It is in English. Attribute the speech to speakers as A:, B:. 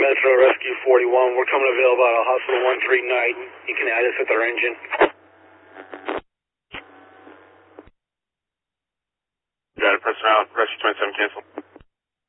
A: Metro Rescue 41, we're coming available out of Hospital 139. You can add us at their engine.
B: Got it, personnel, Rescue 27, cancel.